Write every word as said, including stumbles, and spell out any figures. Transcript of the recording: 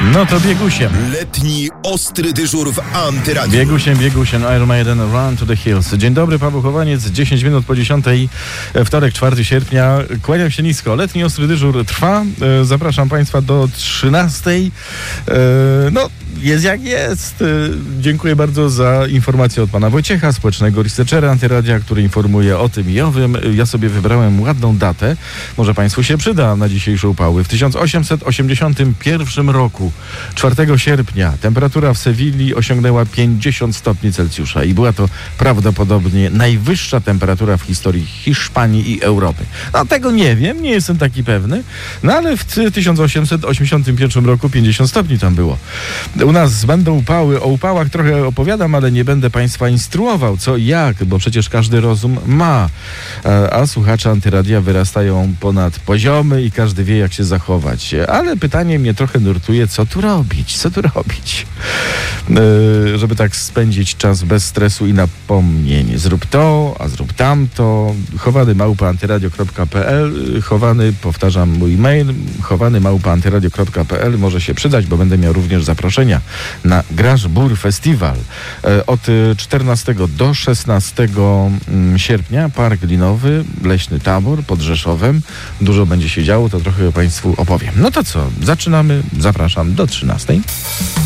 No to biegusiem. Letni ostry dyżur w Antyradiu. Biegusiem, biegusiem, Iron Maiden, Run to the Hills. Dzień dobry, Paweł Chowaniec, dziesięć minut po dziesiątej, wtorek, czwartego sierpnia. Kłaniam się nisko. Letni ostry dyżur trwa. Zapraszam Państwa do trzynastej. No, jest jak jest. Dziękuję bardzo za informację od pana Wojciecha, społecznego researchera Antyradia, który informuje o tym i owym. Ja sobie wybrałem ładną datę. Może Państwu się przyda na dzisiejsze upały. W tysiąc osiemset osiemdziesiątym pierwszym roku, czwartego sierpnia, temperatura w Sewilli osiągnęła pięćdziesiąt stopni Celsjusza i była to prawdopodobnie najwyższa temperatura w historii Hiszpanii i Europy. No tego nie wiem, nie jestem taki pewny, no ale w tysiąc osiemset osiemdziesiątym pierwszym roku pięćdziesiąt stopni tam było. U nas będą upały, o upałach trochę opowiadam, ale nie będę Państwa instruował co i jak, bo przecież każdy rozum ma, a, a słuchacze Antyradia wyrastają ponad poziomy i każdy wie, jak się zachować. Ale pytanie mnie trochę nurtuje, co tu robić, co tu robić, yy, żeby tak spędzić czas bez stresu i napomnień. Zrób to, a zrób tamto. Chowany małpa antyradio kropka p l, chowany, powtarzam mój mail, chowany małpa antyradio kropka p l może się przydać, bo będę miał również zaproszenia na Grasz Bór Festiwal yy, od czternastego do szesnastego sierpnia. Park Linowy, Leśny Tabor pod Rzeszowem. Dużo będzie się działo, to trochę Państwu opowiem. No to co, zaczynamy. Zapraszam do trzynastej.